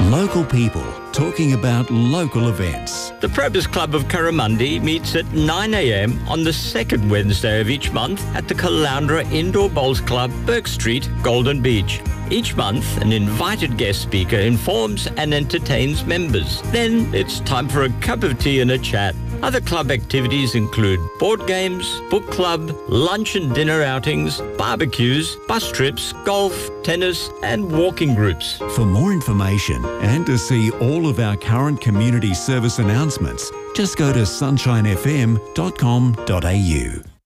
Local people talking about local events. The Probus Club of Currimundi meets at 9 a.m. on the second Wednesday of each month at the Caloundra Indoor Bowls Club, Burke Street, Golden Beach. Each month, an invited guest speaker informs and entertains members. Then it's time for a cup of tea and a chat. Other club activities include board games, book club, lunch and dinner outings, barbecues, bus trips, golf, tennis and walking groups. For more information and to see all of our current community service announcements, just go to sunshinefm.com.au.